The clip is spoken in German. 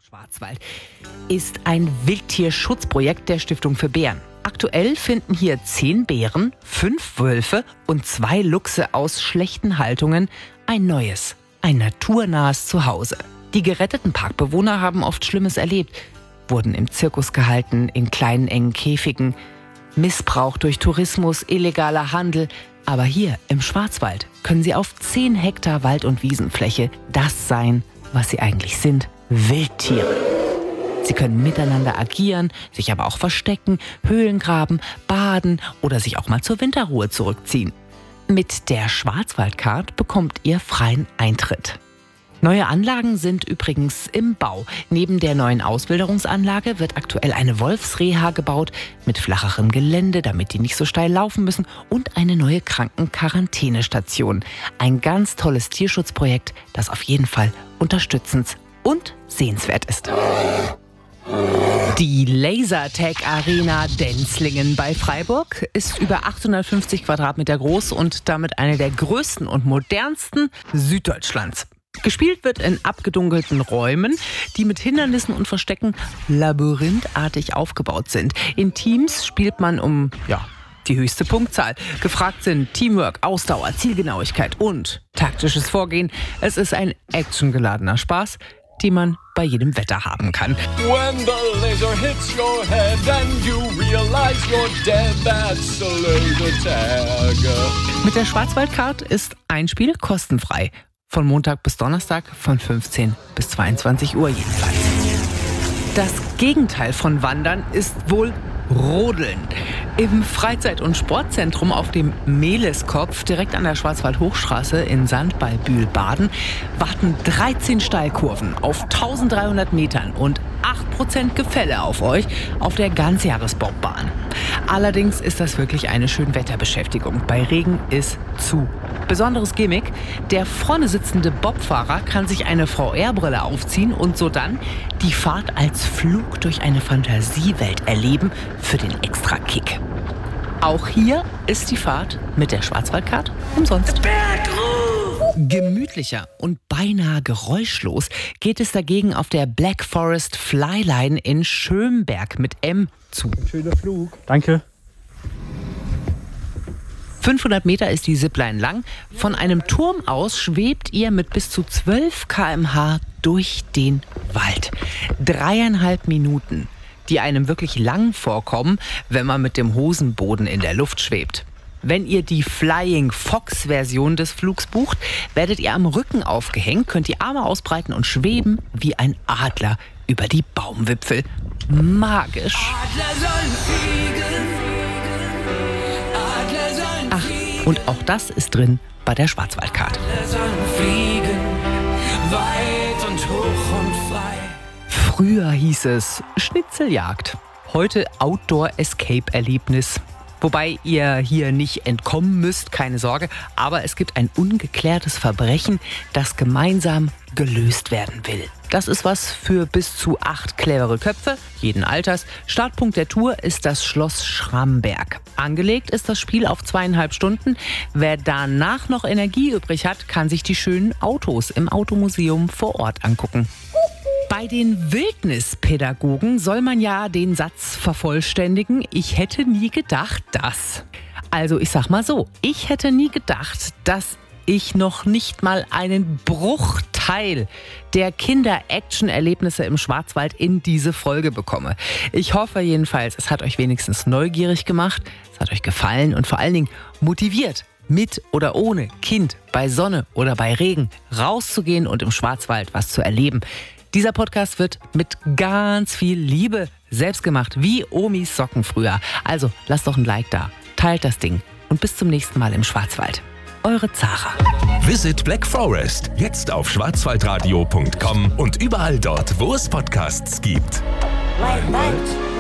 Schwarzwald ist ein Wildtierschutzprojekt der Stiftung für Bären. Aktuell finden hier 10 Bären, 5 Wölfe und 2 Luchse aus schlechten Haltungen ein neues, ein naturnahes Zuhause. Die geretteten Parkbewohner haben oft Schlimmes erlebt, wurden im Zirkus gehalten, in kleinen engen Käfigen, Missbrauch durch Tourismus, illegaler Handel. Aber hier im Schwarzwald können sie auf 10 Hektar Wald- und Wiesenfläche das sein, was sie eigentlich sind: Wildtiere. Sie können miteinander agieren, sich aber auch verstecken, Höhlen graben, baden oder sich auch mal zur Winterruhe zurückziehen. Mit der Schwarzwaldcard bekommt ihr freien Eintritt. Neue Anlagen sind übrigens im Bau. Neben der neuen Auswilderungsanlage wird aktuell eine Wolfsreha gebaut mit flacherem Gelände, damit die nicht so steil laufen müssen, und eine neue Krankenquarantänestation. Ein ganz tolles Tierschutzprojekt, das auf jeden Fall unterstützens- und sehenswert ist. Die Lasertag Arena Denzlingen bei Freiburg ist über 850 Quadratmeter groß und damit eine der größten und modernsten Süddeutschlands. Gespielt wird in abgedunkelten Räumen, die mit Hindernissen und Verstecken labyrinthartig aufgebaut sind. In Teams spielt man um die höchste Punktzahl. Gefragt sind Teamwork, Ausdauer, Zielgenauigkeit und taktisches Vorgehen. Es ist ein actiongeladener Spaß, den man bei jedem Wetter haben kann. When the laser hits your head and you realize you're dead, that's a laser tag. Mit der Schwarzwaldcard ist ein Spiel kostenfrei. Von Montag bis Donnerstag von 15 bis 22 Uhr jedenfalls. Das Gegenteil von Wandern ist wohl Rodeln. Im Freizeit- und Sportzentrum auf dem Mehleskopf direkt an der Schwarzwald-Hochstraße in Sand bei Bühl-Baden warten 13 Steilkurven auf 1300 Metern und 8% Gefälle auf euch auf der Ganzjahresbobbahn. Allerdings ist das wirklich eine Schönwetterbeschäftigung. Bei Regen ist zu. Besonderes Gimmick: der vorne sitzende Bobfahrer kann sich eine VR-Brille aufziehen und so dann die Fahrt als Flug durch eine Fantasiewelt erleben für den Extra-Kick. Auch hier ist die Fahrt mit der Schwarzwaldcard umsonst. Gemütlicher und beinahe geräuschlos geht es dagegen auf der Black Forest Flyline in Schönberg mit M zu. Schöner Flug. Danke. 500 Meter ist die Zipline lang. Von einem Turm aus schwebt ihr mit bis zu 12 km/h durch den Wald. 3,5 Minuten, die einem wirklich lang vorkommen, wenn man mit dem Hosenboden in der Luft schwebt. Wenn ihr die Flying Fox-Version des Flugs bucht, werdet ihr am Rücken aufgehängt, könnt die Arme ausbreiten und schweben wie ein Adler über die Baumwipfel. Magisch. Ach, und auch das ist drin bei der Schwarzwaldcard. Früher hieß es Schnitzeljagd, heute Outdoor-Escape-Erlebnis. Wobei ihr hier nicht entkommen müsst, keine Sorge, aber es gibt ein ungeklärtes Verbrechen, das gemeinsam gelöst werden will. Das ist was für bis zu 8 clevere Köpfe, jeden Alters. Startpunkt der Tour ist das Schloss Schramberg. Angelegt ist das Spiel auf 2,5 Stunden. Wer danach noch Energie übrig hat, kann sich die schönen Autos im Automuseum vor Ort angucken. Bei den Wildnispädagogen soll man ja den Satz vervollständigen: Ich hätte nie gedacht, dass. Also ich sag mal so, ich hätte nie gedacht, dass ich noch nicht mal einen Bruchteil der Kinder-Action-Erlebnisse im Schwarzwald in diese Folge bekomme. Ich hoffe jedenfalls, es hat euch wenigstens neugierig gemacht, es hat euch gefallen und vor allen Dingen motiviert, mit oder ohne Kind, bei Sonne oder bei Regen rauszugehen und im Schwarzwald was zu erleben. Dieser Podcast wird mit ganz viel Liebe selbst gemacht, wie Omis Socken früher. Also lasst doch ein Like da, teilt das Ding und bis zum nächsten Mal im Schwarzwald. Eure Zara. Visit Black Forest jetzt auf schwarzwaldradio.com und überall dort, wo es Podcasts gibt. Wald.